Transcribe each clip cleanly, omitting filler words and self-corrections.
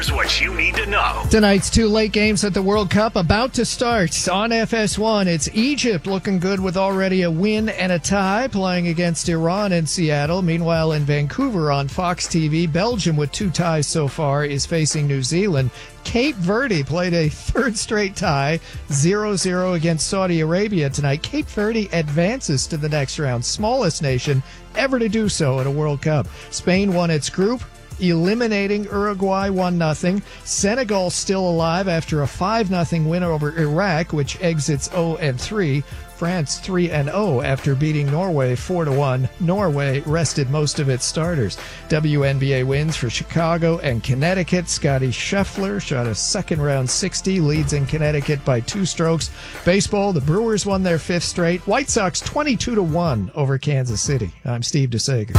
Here's what you need to know. Tonight's two late games at the World Cup about to start. On FS1, it's Egypt looking good with already a win and a tie, playing against Iran in Seattle. Meanwhile, in Vancouver on Fox TV, Belgium with two ties so far is facing New Zealand. Cape Verde played a third straight tie, 0-0 against Saudi Arabia tonight. Cape Verde advances to the next round, smallest nation ever to do so at a World Cup. Spain won its group, eliminating Uruguay 1-0. Senegal still alive after a 5-0 win over Iraq, which exits 0-3. France 3-0 after beating Norway 4-1. Norway rested most of its starters. WNBA wins for Chicago and Connecticut. Scottie Scheffler shot a second-round 60, leads in Connecticut by 2 strokes. Baseball, the Brewers won their 5th straight. White Sox 22-1 over Kansas City. I'm Steve DeSager.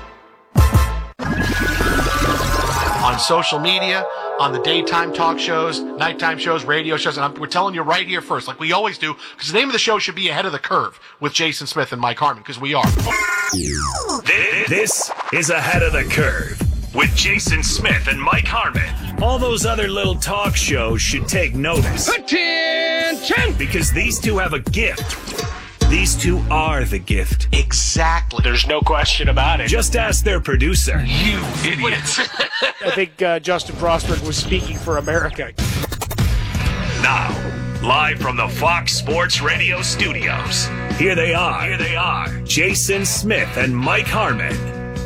On social media, on the daytime talk shows, nighttime shows, radio shows, and we're telling you right here first, like we always do, because the name of the show should be Ahead of the Curve with Jason Smith and Mike Harmon, because we are. This is Ahead of the Curve with Jason Smith and Mike Harmon. All those other little talk shows should take notice. Attention! Because these two have a gift. These two are the gift. Exactly. There's no question about it. Just ask their producer. You idiots. I think Justin Frostberg was speaking for America. Now, live from the Fox Sports Radio studios, here they are, Jason Smith and Mike Harmon.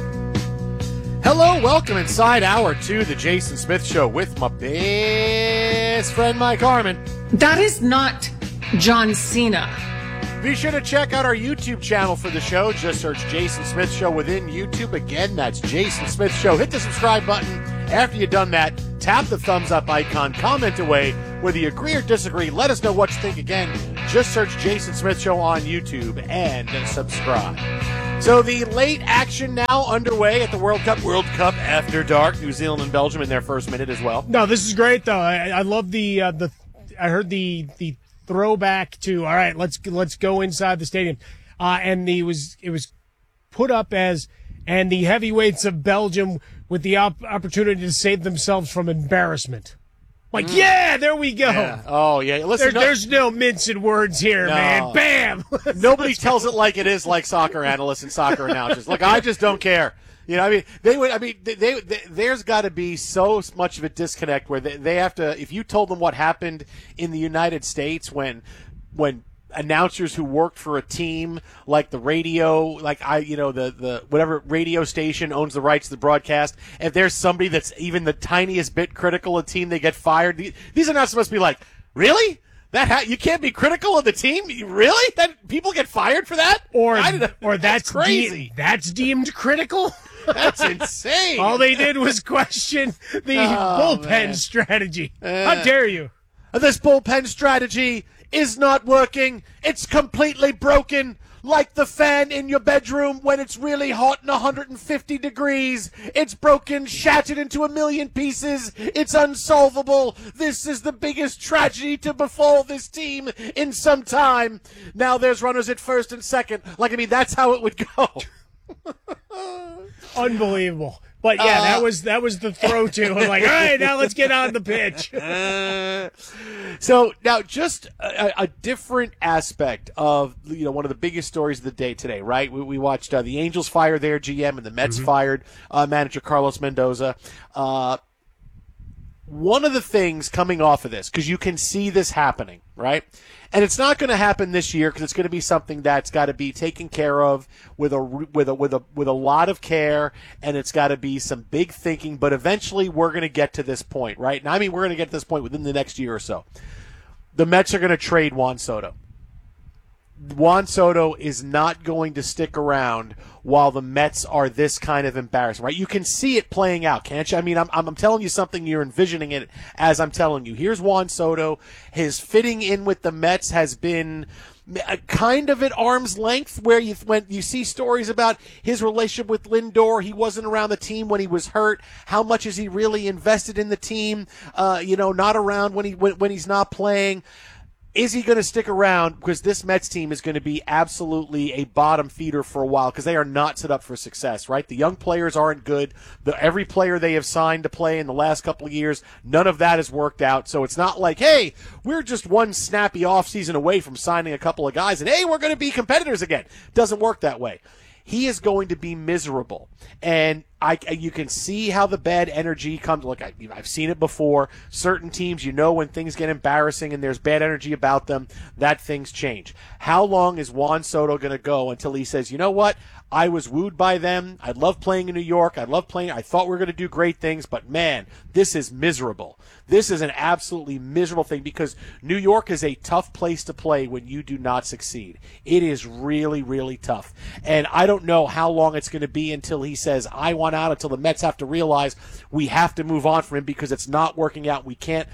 Hello, welcome inside hour 2, the Jason Smith Show with my best friend Mike Harmon. That is not John Cena. Be sure to check out our YouTube channel for the show. Just search Jason Smith Show within YouTube. Again, that's Jason Smith Show. Hit the subscribe button. After you've done that, tap the thumbs up icon. Comment away. Whether you agree or disagree, let us know what you think. Again, just search Jason Smith Show on YouTube and subscribe. So the late action now underway at the World Cup. World Cup After Dark. New Zealand and Belgium in their first minute as well. No, this is great, though. I love the I heard the throwback to, all right, let's go inside the stadium, and it was put up as, and the heavyweights of Belgium with the opportunity to save themselves from embarrassment. Like, yeah, there we go. Yeah. Oh, yeah. Listen, there's no mincing words here, man. Bam. Nobody tells it like it is, like soccer analysts and soccer announcers. Like, I just don't care. You know, there's got to be so much of a disconnect where they have to, if you told them what happened in the United States when announcers who worked for a team like the radio, like the whatever radio station owns the rights to the broadcast, if there's somebody that's even the tiniest bit critical of a team, they get fired. These are not supposed to be like, really? You can't be critical of the team? Really? That people get fired for that? Or that's crazy. That's deemed critical? That's insane. All they did was question the bullpen strategy. How dare you? This bullpen strategy is not working. It's completely broken. Like the fan in your bedroom when it's really hot and 150 degrees. It's broken, shattered into a million pieces. It's unsolvable. This is the biggest tragedy to befall this team in some time. Now there's runners at first and second. That's how it would go. Unbelievable. But yeah, that was the throw to. I'm like, all right, now let's get on the pitch. So now, just a different aspect of one of the biggest stories of the day today, right? We watched the Angels fire their GM and the Mets fired manager Carlos Mendoza. One of the things coming off of this, because you can see this happening, right? And it's not going to happen this year because it's going to be something that's got to be taken care of with a lot of care, and it's got to be some big thinking. But eventually, we're going to get to this point, right? And we're going to get to this point within the next year or so. The Mets are going to trade Juan Soto. Juan Soto is not going to stick around while the Mets are this kind of embarrassment, right? You can see it playing out, can't you? I'm telling you something, you're envisioning it as I'm telling you. Here's Juan Soto. His fitting in with the Mets has been kind of at arm's length, where when you see stories about his relationship with Lindor, he wasn't around the team when he was hurt. How much is he really invested in the team? Not around when he's not playing. Is he going to stick around? Because this Mets team is going to be absolutely a bottom feeder for a while because they are not set up for success, right? The young players aren't good. Every player they have signed to play in the last couple of years, none of that has worked out. So it's not like, hey, we're just one snappy offseason away from signing a couple of guys and, hey, we're going to be competitors again. It doesn't work that way. He is going to be miserable. And you can see how the bad energy comes. Look, I've seen it before. Certain teams, when things get embarrassing and there's bad energy about them, that things change. How long is Juan Soto going to go until he says, you know what? I was wooed by them. I love playing in New York. I thought we were going to do great things, but man, this is miserable. This is an absolutely miserable thing because New York is a tough place to play when you do not succeed. It is really, really tough. And I don't know how long it's going to be until he says, I want out, until the Mets have to realize we have to move on from him because it's not working out. We can't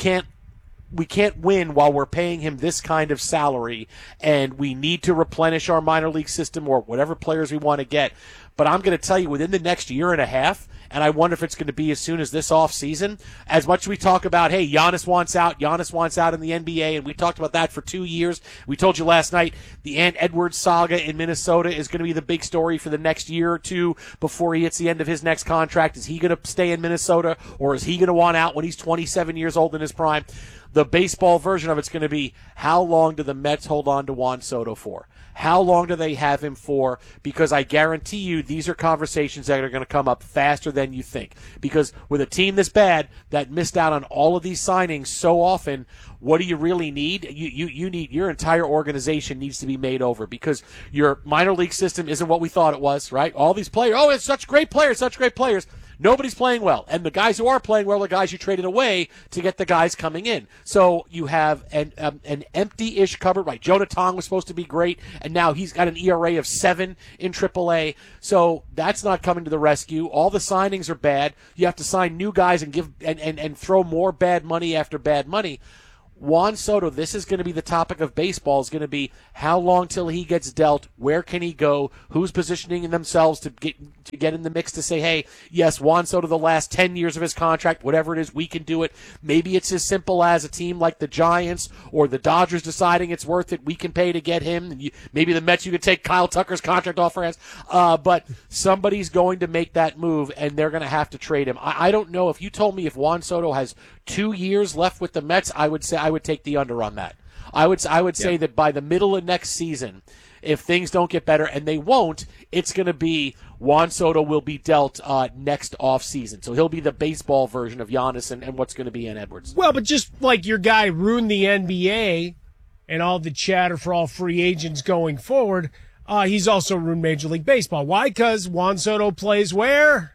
win while we're paying him this kind of salary, and we need to replenish our minor league system or whatever players we want to get. But I'm going to tell you, within the next year and a half, and I wonder if it's going to be as soon as this offseason, as much as we talk about, hey, Giannis wants out in the NBA, and we talked about that for 2 years. We told you last night the Ant Edwards saga in Minnesota is going to be the big story for the next year or two before he hits the end of his next contract. Is he going to stay in Minnesota, or is he going to want out when he's 27 years old in his prime? The baseball version of it's going to be, how long do the Mets hold on to Juan Soto for? How long do they have him for? Because I guarantee you these are conversations that are going to come up faster than you think. Because with a team this bad that missed out on all of these signings so often, what do you really need? You need, your entire organization needs to be made over because your minor league system isn't what we thought it was, right? All these players, it's such great players. Nobody's playing well. And the guys who are playing well are guys you traded away to get the guys coming in. So you have an empty-ish cupboard, right? Jonah Tong was supposed to be great, and now he's got an ERA of 7 in AAA. So that's not coming to the rescue. All the signings are bad. You have to sign new guys and give and throw more bad money after bad money. Juan Soto, this is going to be the topic of baseball, is going to be how long till he gets dealt, where can he go, who's positioning themselves to get in the mix to say, hey, yes, Juan Soto, the last 10 years of his contract, whatever it is, we can do it. Maybe it's as simple as a team like the Giants or the Dodgers deciding it's worth it, we can pay to get him. And maybe the Mets, you could take Kyle Tucker's contract off our hands. But somebody's going to make that move, and they're going to have to trade him. I don't know. If you told me if Juan Soto has 2 years left with the Mets, I would say I would take the under on that. I would say that by the middle of next season, if things don't get better, and they won't, it's going to be Juan Soto will be dealt next offseason. So he'll be the baseball version of Giannis and what's going to be Ant Edwards. Well, but just like your guy ruined the NBA and all the chatter for all free agents going forward, he's also ruined Major League Baseball. Why? Because Juan Soto plays where?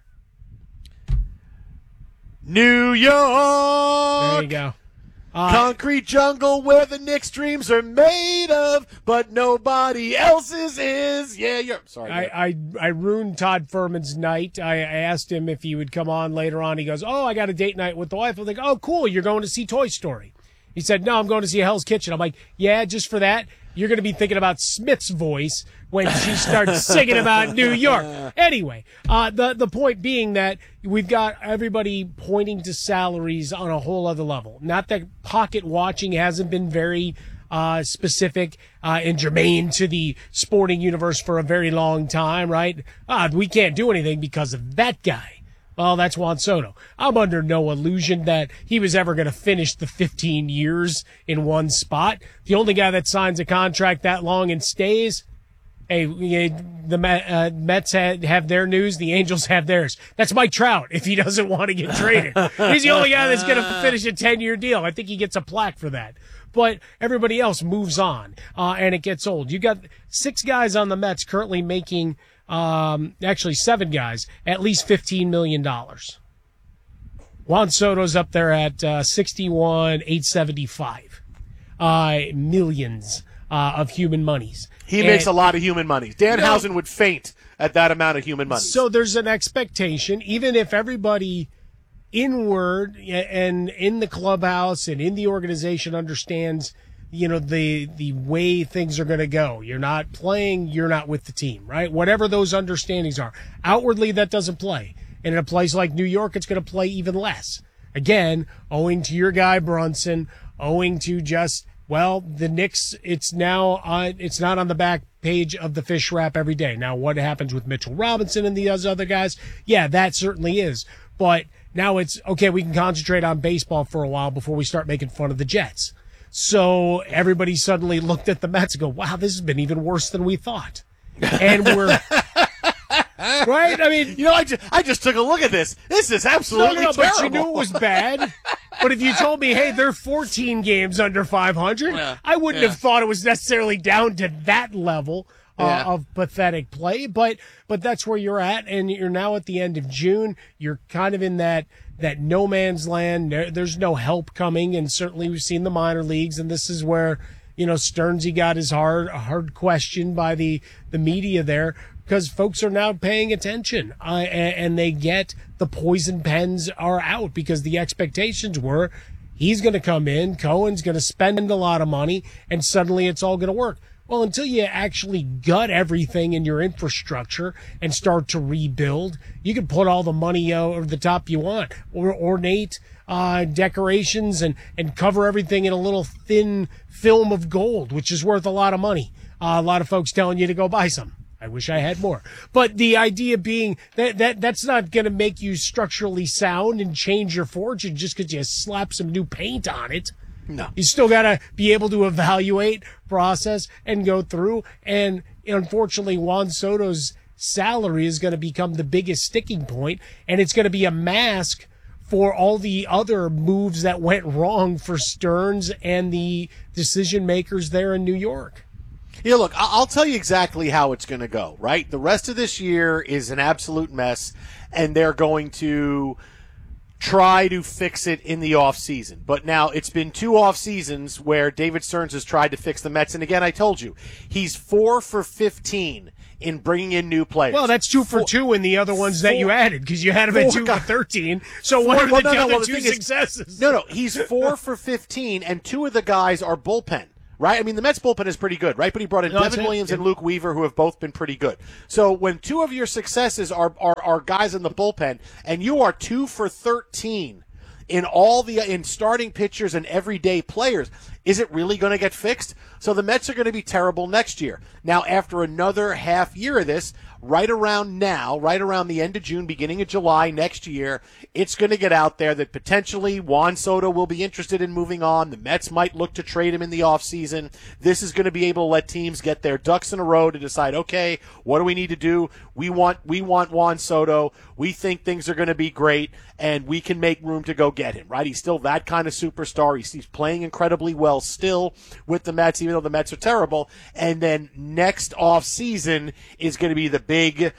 New York! There you go. Concrete jungle where the Knicks' dreams are made of, but nobody else's is. Yeah, you're sorry. I ruined Todd Furman's night. I asked him if he would come on later on. He goes, I got a date night with the wife. I was like, oh, cool, you're going to see Toy Story. He said, no, I'm going to see Hell's Kitchen. I'm like, yeah, just for that, you're going to be thinking about Smith's voice when she starts singing about New York. Anyway, the point being that we've got everybody pointing to salaries on a whole other level. Not that pocket watching hasn't been very specific and germane to the sporting universe for a very long time, right? We can't do anything because of that guy. Well, that's Juan Soto. I'm under no illusion that he was ever going to finish the 15 years in one spot. The only guy that signs a contract that long and stays, the Mets have their news, the Angels have theirs. That's Mike Trout if he doesn't want to get traded. He's the only guy that's going to finish a 10-year deal. I think he gets a plaque for that. But everybody else moves on, and it gets old. You got 6 guys on the Mets currently making actually 7 guys, at least $15 million. Juan Soto's up there at $61,875 millions of human monies. He makes a lot of human money. Danhausen would faint at that amount of human money. So there's an expectation, even if everybody inward and in the clubhouse and in the organization understands the way things are going to go. You're not playing, you're not with the team, right? Whatever those understandings are. Outwardly, that doesn't play. And in a place like New York, it's going to play even less. Again, owing to your guy Brunson, owing to just Well, the Knicks, it's not on the back page of the fish wrap every day. Now, what happens with Mitchell Robinson and those other guys? Yeah, that certainly is. But now it's, okay, we can concentrate on baseball for a while before we start making fun of the Jets. So everybody suddenly looked at the Mets and go, wow, this has been even worse than we thought. And we're... Right? I mean, I just took a look at this. This is absolutely terrible. But you knew it was bad. But if you told me, hey, they're 14 games under 500, I wouldn't have thought it was necessarily down to that level of pathetic play. But that's where you're at, and you're now at the end of June. You're kind of in that no man's land. There's no help coming, and certainly we've seen the minor leagues, and this is where Stearnsy got his hard questioned by the media there. Because folks are now paying attention, and they get the poison pens are out because the expectations were he's going to come in, Cohen's going to spend a lot of money, and suddenly it's all going to work. Well, until you actually gut everything in your infrastructure and start to rebuild, you can put all the money over the top you want, or ornate decorations and cover everything in a little thin film of gold, which is worth a lot of money. A lot of folks telling you to go buy some. I wish I had more. But the idea being that's not going to make you structurally sound and change your fortune just because you slap some new paint on it. No. You still got to be able to evaluate, process, and go through. And unfortunately, Juan Soto's salary is going to become the biggest sticking point, and it's going to be a mask for all the other moves that went wrong for Stearns and the decision makers there in New York. Yeah, look, I'll tell you exactly how it's going to go, right? The rest of this year is an absolute mess, and they're going to try to fix it in the offseason. But now it's been 2 off seasons where David Stearns has tried to fix the Mets. And again, I told you, he's 4 for 15 in bringing in new players. Well, that's 2 for 2 in the other ones that you added because you had him at 2 for 13. So what are the other two successes? No, he's 4 for 15, and 2 of the guys are bullpen. Right? I mean, the Mets bullpen is pretty good, right? But he brought in Devin Williams and Luke Weaver, who have both been pretty good. So when 2 of your successes are guys in the bullpen, and you are 2 for 13 in starting pitchers and everyday players, is it really going to get fixed? So the Mets are going to be terrible next year. Now, after another half year of this, right around the end of June, beginning of July next year, it's going to get out there that potentially Juan Soto will be interested in moving on. The Mets might look to trade him in the offseason. This is going to be able to let teams get their ducks in a row to decide, okay, what do we need to do? We want Juan Soto. We think things are going to be great, and we can make room to go get him, right? He's still that kind of superstar. He's playing incredibly well still with the Mets, even though the Mets are terrible. And then next offseason is going to be the big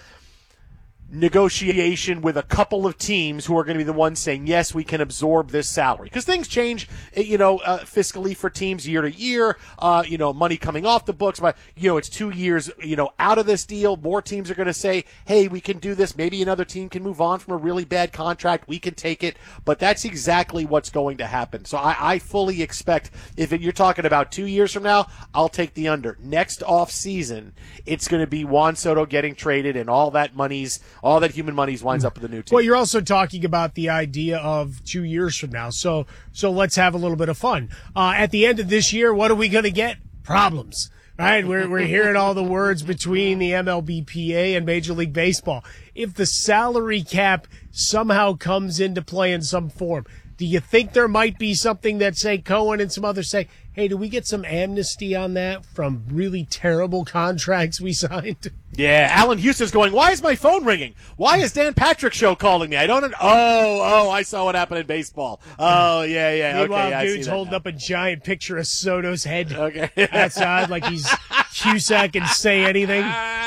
negotiation with a couple of teams who are going to be the ones saying, yes, we can absorb this salary. Because things change, fiscally for teams year to year, money coming off the books. But, it's 2 years, out of this deal. More teams are going to say, hey, we can do this. Maybe another team can move on from a really bad contract. We can take it. But that's exactly what's going to happen. So I fully expect, if you're talking about 2 years from now, I'll take the under. Next off season, it's going to be Juan Soto getting traded, and all that human money winds up with the new team. Well, you're also talking about the idea of 2 years from now. So let's have a little bit of fun. At the end of this year, what are we going to get? Problems. Right? We're hearing all the words between the MLBPA and Major League Baseball. If the salary cap somehow comes into play in some form, do you think there might be something that, say, Cohen and some others say, hey, do we get some amnesty on that from really terrible contracts we signed? Yeah, Alan Houston's going, why is my phone ringing? Why is Dan Patrick's show calling me? I don't I saw what happened in baseball. Oh, yeah. Meanwhile, okay, dude's holding up a giant picture of Soto's head outside like he's Cusack and say anything.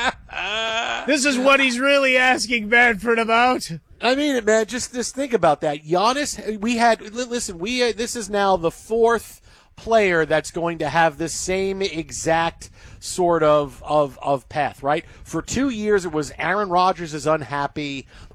This is what he's really asking Manfred about. I mean, man, just think about that. Giannis, this is now the 4th player that's going to have the same exact sort of path, right? For 2 years, it was Aaron Rodgers is unhappy.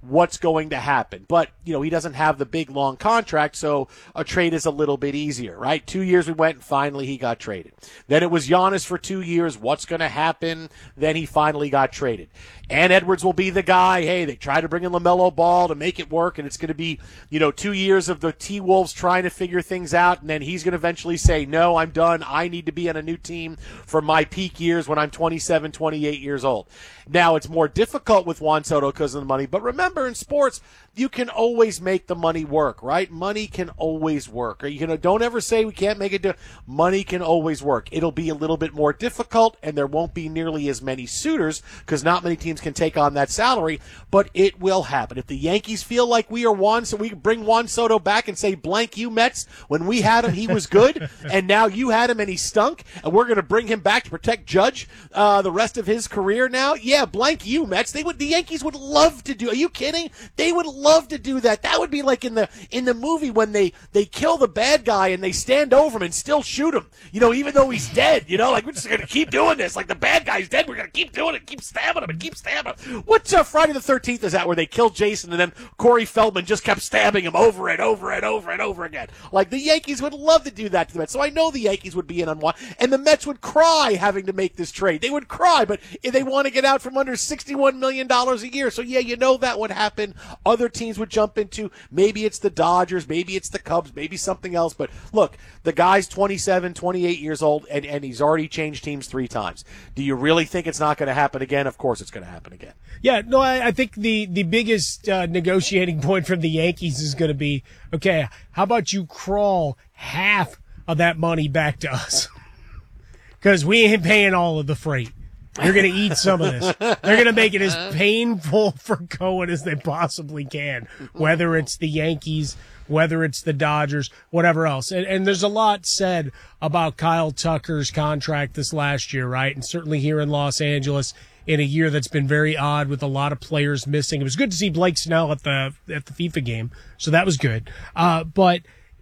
what's going to happen. But, he doesn't have the big, long contract, so a trade is a little bit easier, right? 2 years we went, and finally he got traded. Then it was Giannis for 2 years. What's going to happen? Then he finally got traded. And Edwards will be the guy. Hey, they try to bring in LaMelo Ball to make it work, and it's going to be, 2 years of the T-Wolves trying to figure things out, and then he's going to eventually say, no, I'm done. I need to be on a new team for my peak years when I'm 27, 28 years old. Now, it's more difficult with Juan Soto because of the money, but remember, in sports, you can always make the money work, right? Money can always work. Don't ever say we can't make it. Money can always work. It'll be a little bit more difficult, and there won't be nearly as many suitors because not many teams can take on that salary, but it will happen. If the Yankees feel like we can bring Juan Soto back and say, blank you Mets, when we had him, he was good, and now you had him and he stunk, and we're going to bring him back to protect Judge the rest of his career now, yeah, blank you Mets. The Yankees would love to do. Are you kidding? They would love to do that. That would be like in the movie when they kill the bad guy and they stand over him and still shoot him. Even though he's dead. Like we're just gonna keep doing this. Like the bad guy's dead, we're gonna keep doing it, keep stabbing him and keep stabbing him. What's Friday the 13th is that where they killed Jason and then Corey Feldman just kept stabbing him over and over and over and over again. Like the Yankees would love to do that to the Mets. So I know the Yankees would be in on one, and the Mets would cry having to make this trade. They would cry, but if they want to get out from under $61 million a year. So yeah, that would happen. Other teams would jump into, maybe it's the Dodgers, maybe it's the Cubs, maybe something else. But look, the guy's 27, 28 years old, and he's already changed teams 3 times. Do you really think it's not going to happen again? Of course it's going to happen again. Yeah, no, I think the biggest negotiating point from the Yankees is going to be, okay, how about you crawl half of that money back to us? Because we ain't paying all of the freight. You're going to eat some of this. They're going to make it as painful for Cohen as they possibly can, whether it's the Yankees, whether it's the Dodgers, whatever else. And there's a lot said about Kyle Tucker's contract this last year, right? And certainly here in Los Angeles in a year that's been very odd with a lot of players missing. It was good to see Blake Snell at the FIFA game, so that was good. But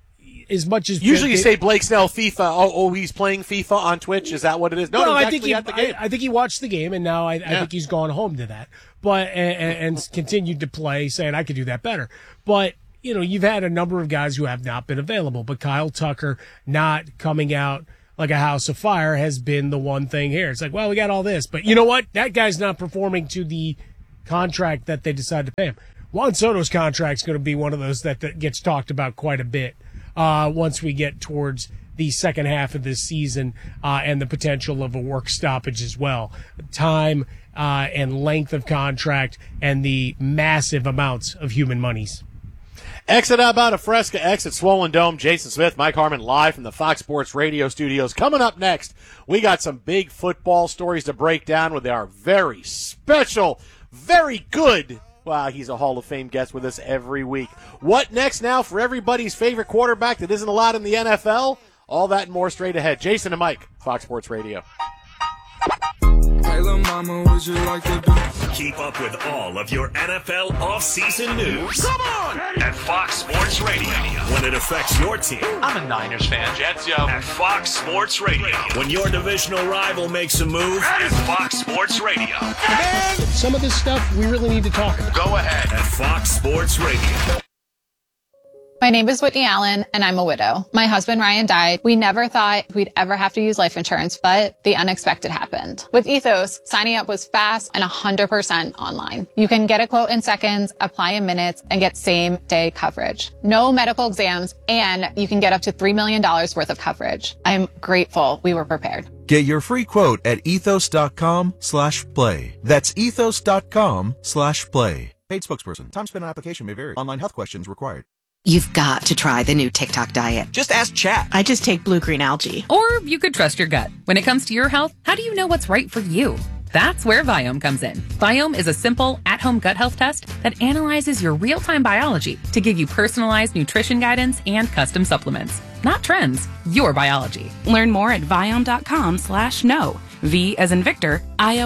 as much as usually you say Blake Snell FIFA, he's playing FIFA on Twitch. Is that what it is? No, I think he watched the game, and now I think he's gone home to that. But and continued to play, saying I could do that better. But you've had a number of guys who have not been available, but Kyle Tucker not coming out like a house of fire has been the one thing here. It's like, well, we got all this, but you know what? That guy's not performing to the contract that they decided to pay him. Juan Soto's contract's going to be one of those that gets talked about quite a bit once we get towards the second half of this season and the potential of a work stoppage as well. Time and length of contract and the massive amounts of human monies. Exit Outbound of Fresca, exit Swollen Dome. Jason Smith, Mike Harmon, live from the Fox Sports Radio studios. Coming up next, we got some big football stories to break down with our very special, very good, well, he's a Hall of Fame guest with us every week. What next now for everybody's favorite quarterback that isn't allowed in the NFL? All that and more straight ahead. Jason and Mike, Fox Sports Radio. Hey, little mama, would you like to be? Keep up with all of your NFL offseason news. Come on! At Fox Sports Radio. When it affects your team. I'm a Niners fan. Jets, yo. At Fox Sports Radio. When your divisional rival makes a move. At Fox Sports Radio. Man, some of this stuff we really need to talk about. Go ahead. At Fox Sports Radio. My name is Whitney Allen, and I'm a widow. My husband, Ryan, died. We never thought we'd ever have to use life insurance, but the unexpected happened. With Ethos, signing up was fast and 100% online. You can get a quote in seconds, apply in minutes, and get same-day coverage. No medical exams, and you can get up to $3 million worth of coverage. I'm grateful we were prepared. Get your free quote at ethos.com/play. That's ethos.com/play. Paid spokesperson. Time spent on application may vary. Online health questions required. You've got to try the new TikTok diet. Just ask Chat. I just take blue-green algae. Or you could trust your gut. When it comes to your health, how do you know what's right for you? That's where Viome comes in. Viome is a simple, at-home gut health test that analyzes your real-time biology to give you personalized nutrition guidance and custom supplements. Not trends, your biology. Learn more at Viome.com/know. V as in Victor,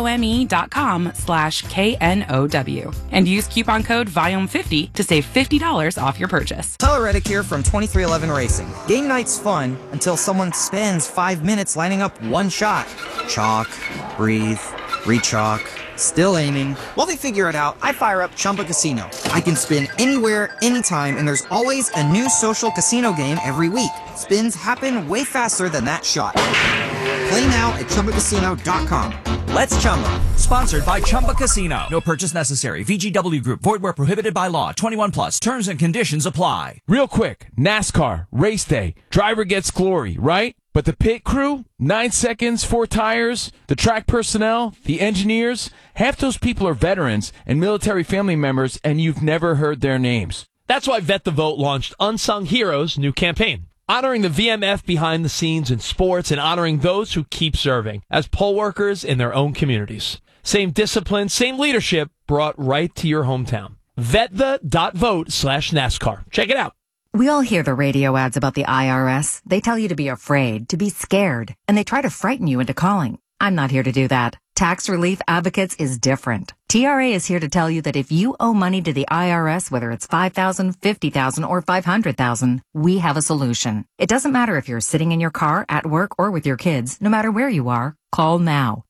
IOME.com/KNOW. And use coupon code VIOME50 to save $50 off your purchase. Tyler Reddick here from 2311 Racing. Game night's fun until someone spends 5 minutes lining up one shot. Chalk, breathe, Rechalk. Still aiming. While they figure it out, I fire up Chumba Casino. I can spin anywhere, anytime, and there's always a new social casino game every week. Spins happen way faster than that shot. Play now at ChumbaCasino.com. Let's Chumba. Sponsored by Chumba Casino. No purchase necessary. VGW Group. Void where prohibited by law. 21 plus. Terms and conditions apply. Real quick. NASCAR. Race day. Driver gets glory, right? But the pit crew? 9 seconds, 4 tires. The track personnel? The engineers? Half those people are veterans and military family members, and you've never heard their names. That's why Vet the Vote launched Unsung Heroes' new campaign, honoring the VMF behind the scenes in sports and honoring those who keep serving as poll workers in their own communities. Same discipline, same leadership brought right to your hometown. VetThe.vote/NASCAR. Check it out. We all hear the radio ads about the IRS. They tell you to be afraid, to be scared, and they try to frighten you into calling. I'm not here to do that. Tax Relief Advocates is different. TRA is here to tell you that if you owe money to the IRS, whether it's $5,000, $50,000, or $500,000, we have a solution. It doesn't matter if you're sitting in your car, at work, or with your kids. No matter where you are, call now.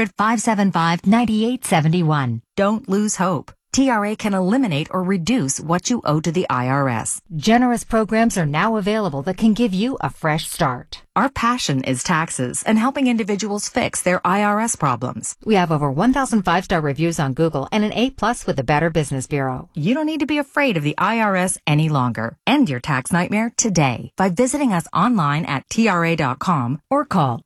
800-575-9871. Don't lose hope. TRA can eliminate or reduce what you owe to the IRS. Generous programs are now available that can give you a fresh start. Our passion is taxes and helping individuals fix their IRS problems. We have over 1,000 5-star reviews on Google and an A+ with the Better Business Bureau. You don't need to be afraid of the IRS any longer. End your tax nightmare today by visiting us online at TRA.com or call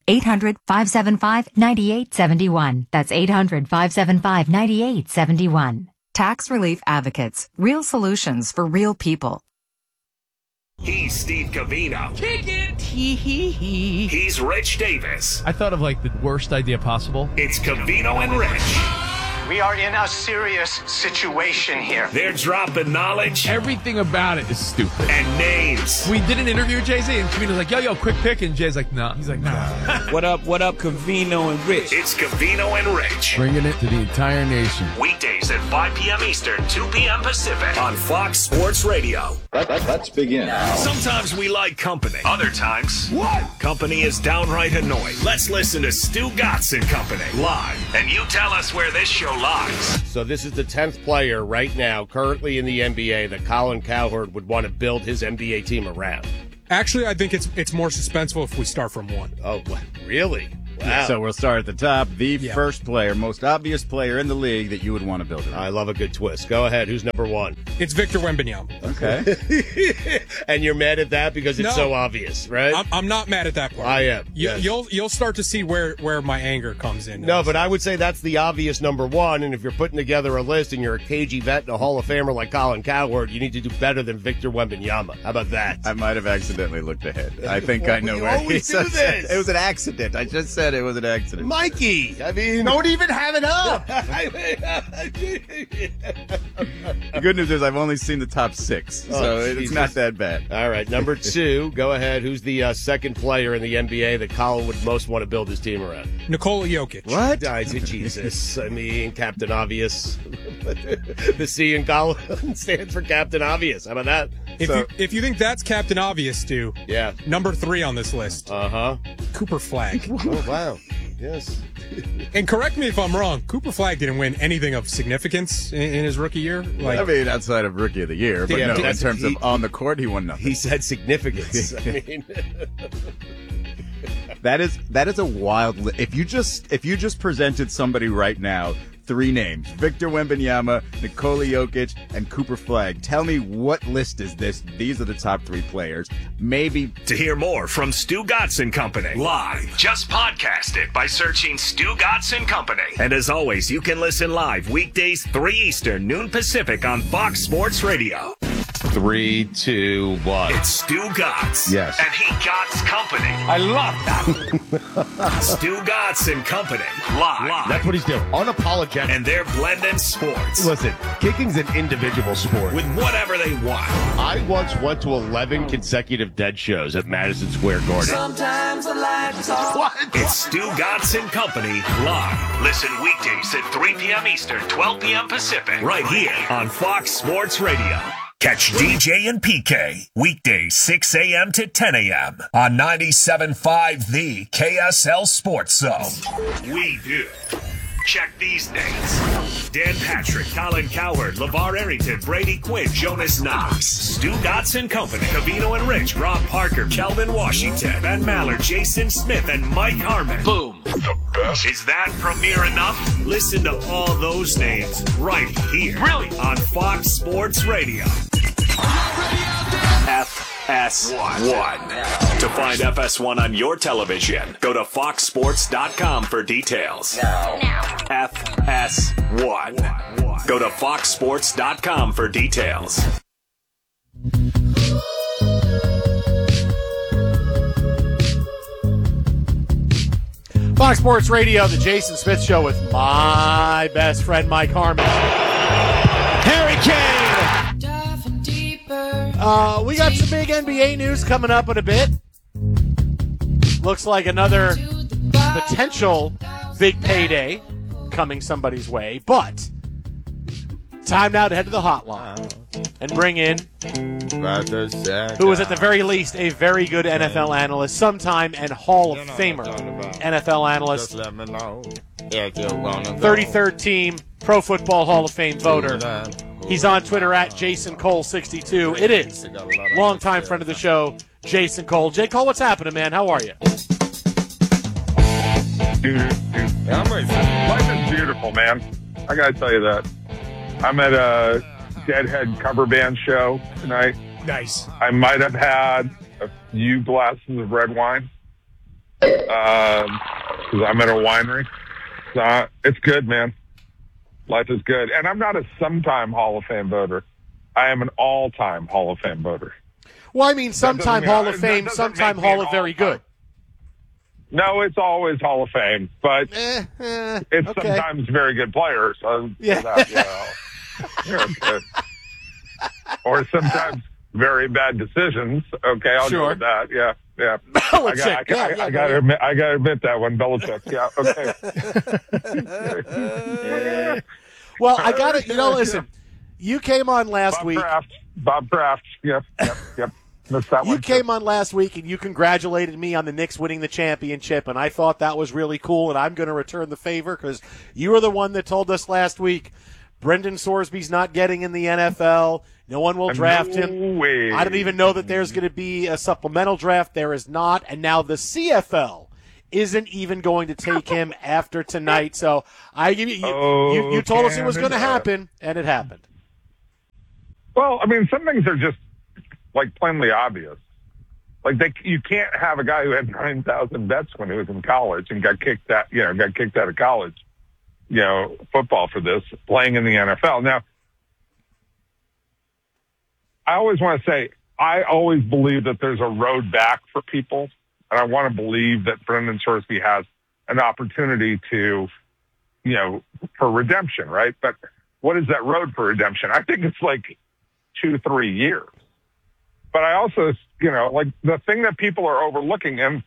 800-575-9871. That's 800-575-9871. Tax Relief Advocates. Real solutions for real people. He's Steve Covino. Kick it! Hee. He's Rich Davis. I thought of like the worst idea possible. It's Covino and Rich. We are in a serious situation here. They're dropping knowledge. Everything about it is stupid. And names. We did an interview with Jay-Z, and Covino's like, yo, quick pick. And Jay's like, no. He's like, no. What up, Covino and Rich? It's Covino and Rich. Bringing it to the entire nation. Weekdays at 5 p.m. Eastern, 2 p.m. Pacific on Fox Sports Radio. Let's begin. Sometimes we like company. Other times, company is downright annoying. Let's listen to Stu Gatz and Company live. And you tell us where this show lies. So this is the 10th player right now, currently in the NBA, that Colin Cowherd would want to build his NBA team around. Actually, I think it's more suspenseful if we start from one. Oh, really? Wow. So we'll start at the top. The first player, most obvious player in the league that you would want to build around. I love a good twist. Go ahead. Who's number one? It's Victor Wembanyama. Okay. And you're mad at that because it's so obvious, right? I'm not mad at that part. I am. You'll start to see where my anger comes in. No, but I would say that's the obvious number one. And if you're putting together a list and you're a KG vet and a Hall of Famer like Colin Cowherd, you need to do better than Victor Wembanyama. How about that? I might have accidentally looked ahead. I think I know where he said this. It was an accident. I just said it was an accident. Mikey, I mean, don't even have it up. The good news is I've only seen the top 6, so it's not that bad. All right, number 2, go ahead. Who's the second player in the NBA that Colin would most want to build his team around? Nikola Jokic. What? Jesus. I mean, Captain Obvious. The C in Colin stands for Captain Obvious. How about that? If you think that's Captain Obvious, Stu. Yeah. Number 3 on this list. Cooper Flagg. Oh, wow. Yes. And correct me if I'm wrong, Cooper Flagg didn't win anything of significance in his rookie year. I mean, outside of Rookie of the Year, but no, in terms of on the court, he won nothing. He said significance. I mean, that is a wild. If you just presented somebody right now, 3 names: Victor Wembanyama, Nikola Jokic, and Cooper Flagg. Tell me, what list is this? These are the top 3 players. Maybe. To hear more from Stu Gatz and Company live, just podcast it by searching Stu Gatz and Company. And as always, you can listen live weekdays 3 Eastern, noon Pacific on Fox Sports Radio. 3, 2, 1. It's Stu Gatz. Yes. And he Gatz Company. I love that. Stu Gatz and Company live. That's what he's doing. Unapologetic. And they're blending sports. Listen, kicking's an individual sport. With whatever they want. I once went to 11 consecutive Dead shows at Madison Square Garden. Sometimes the lights off. What? It's Stu Gatz and Company live. Listen weekdays at 3 p.m. Eastern, 12 p.m. Pacific. Right here on Fox Sports Radio. Catch DJ and PK weekdays 6 a.m. to 10 a.m. on 97.5 The KSL Sports Zone. We do Check these names: Dan Patrick, Colin Cowherd, LeVar Arrington, Brady Quinn, Jonas Knox, Stu Dotson Company, Covino and Rich, Rob Parker, Kelvin Washington, Ben Maller, Jason Smith, and Mike Harmon. Boom. The best. Is that premiere enough? Listen to all those names right here. Really? On Fox Sports Radio. FS1. To find FS1 on your television, go to foxsports.com for details. FS1. Go to foxsports.com for details. Fox Sports Radio, the Jason Smith Show with my best friend, Mike Harmon. Harry Kane! We got some big NBA news coming up in a bit. Looks like another potential big payday coming somebody's way. But time now to head to the hotline and bring in who is at the very least a very good NFL analyst, sometime and Hall of Famer NFL analyst, 33rd team Pro Football Hall of Fame voter. He's on Twitter at JasonCole62. It is longtime friend of the show, Jason Cole. J. Cole, what's happening, man? How are you? Life is beautiful, man. I got to tell you that. I'm at a Deadhead cover band show tonight. Nice. I might have had a few glasses of red wine because I'm at a winery. So it's good, man. Life is good. And I'm not a sometime Hall of Fame voter. I am an all-time Hall of Fame voter. Well, I mean, sometime Hall of Fame, sometime Hall of Very Good. No, it's always Hall of Fame, but it's sometimes very good players. Okay. Or sometimes very bad decisions. Okay, I'll go with that. Yeah. Belichick. I got to admit that one, Belichick. Yeah. Okay. Well, I got to, listen. You came on last week. Bob Kraft. Yep. Missed that one. You came on last week and you congratulated me on the Knicks winning the championship, and I thought that was really cool, and I'm going to return the favor because you were the one that told us last week Brendan Sorsby's not getting in the NFL. No one will draft him. I don't even know that there's going to be a supplemental draft. There is not. And now the CFL isn't even going to take him after tonight. So I give you told us it was going to happen, and it happened. Well, I mean, some things are just like plainly obvious. Like you can't have a guy who had 9,000 bets when he was in college and got kicked out of college, football for this, playing in the NFL. Now, I always want to say, I always believe that there's a road back for people, and I want to believe that Brendan Sorsby has an opportunity to, for redemption, right? But what is that road for redemption? I think it's like 2-3 years. But I also, like the thing that people are overlooking, and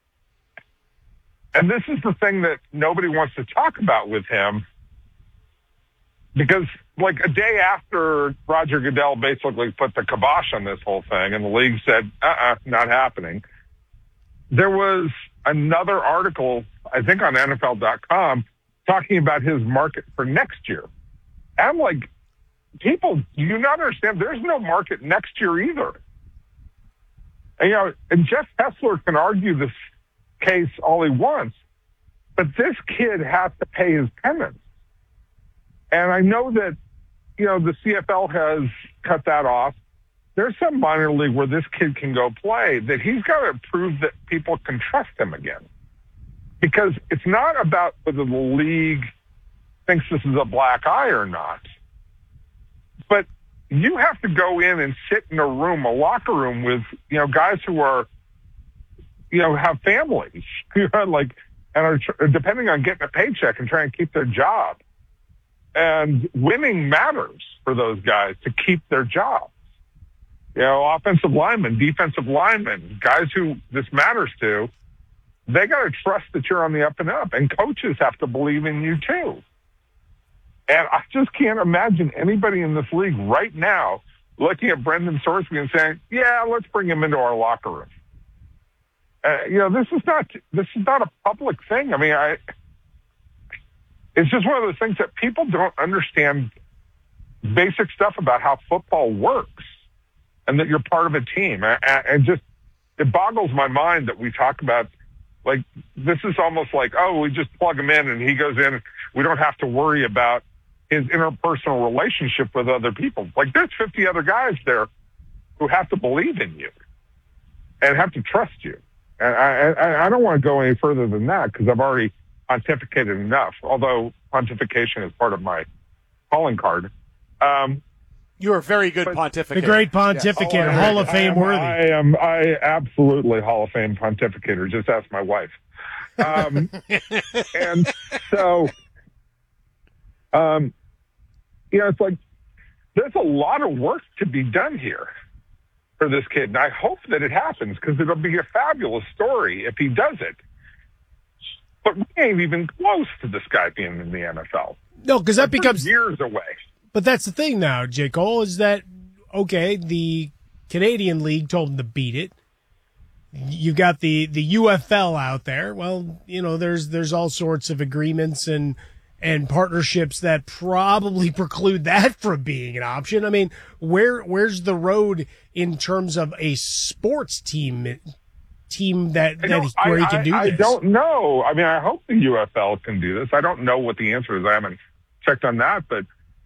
this is the thing that nobody wants to talk about with him, because like a day after Roger Goodell basically put the kibosh on this whole thing and the league said, not happening, there was another article, I think on NFL.com, talking about his market for next year. And I'm like, people, do you not understand? There's no market next year either. And, and Jeff Hessler can argue this case all he wants, but this kid has to pay his penance. And I know that, the CFL has cut that off. There's some minor league where this kid can go play, that he's got to prove that people can trust him again. Because it's not about whether the league thinks this is a black eye or not. But you have to go in and sit in a locker room with, guys who are, have families, and are depending on getting a paycheck and trying to keep their job. And winning matters for those guys to keep their jobs. Offensive linemen, defensive linemen, guys who this matters to, they got to trust that you're on the up and up. And coaches have to believe in you too. And I just can't imagine anybody in this league right now looking at Brendan Sorsby and saying, yeah, let's bring him into our locker room. This is not a public thing. I mean, it's just one of those things that people don't understand basic stuff about how football works and that you're part of a team. And just, it boggles my mind that we talk about, like, this is almost like, oh, we just plug him in and he goes in. We don't have to worry about his interpersonal relationship with other people. Like, there's 50 other guys there who have to believe in you and have to trust you. And I don't want to go any further than that because I've already pontificated enough, although pontification is part of my calling card. You're a very good pontificator. The great pontificator, yes. Hall of Fame worthy. I absolutely Hall of Fame pontificator. Just ask my wife. And so, it's like there's a lot of work to be done here for this kid, and I hope that it happens because it'll be a fabulous story if he does it. But we ain't even close to this guy being in the NFL. No, because that becomes years away. But that's the thing now, J. Cole, is that, okay, the Canadian League told him to beat it. You've got the UFL out there. Well, there's all sorts of agreements and partnerships that probably preclude that from being an option. I mean, where's the road in terms of a sports team where he can do this? I don't know. I mean, I hope the UFL can do this. I don't know what the answer is. I haven't checked on that, but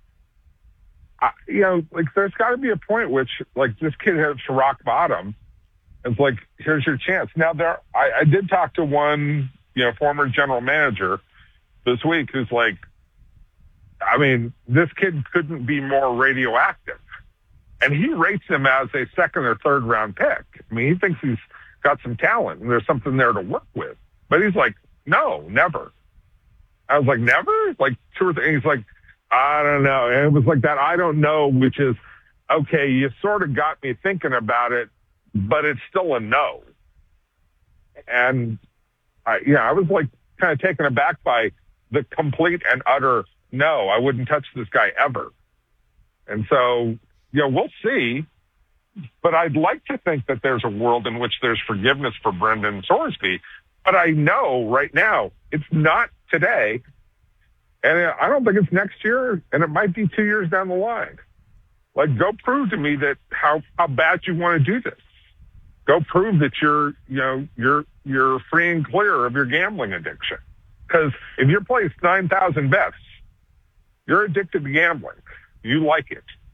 there's got to be a point which, like, this kid hits rock bottom. It's like, here's your chance. Now, I did talk to one, former general manager this week who's like, I mean, this kid couldn't be more radioactive. And he rates him as a second or third round pick. I mean, he thinks he's got some talent and there's something there to work with. But he's like, no, never. I was like, never? Like, two or three. And he's like, I don't know. And it was like that I don't know, which is, okay, you sort of got me thinking about it, but it's still a no. And I was like kind of taken aback by the complete and utter no. I wouldn't touch this guy ever. And so, we'll see. But I'd like to think that there's a world in which there's forgiveness for Brendan Sorsby. But I know right now it's not today. And I don't think it's next year, and it might be 2 years down the line. Like, go prove to me that how bad you want to do this. Go prove that you're free and clear of your gambling addiction. Because if you're placed 9,000 bets, you're addicted to gambling. You like it.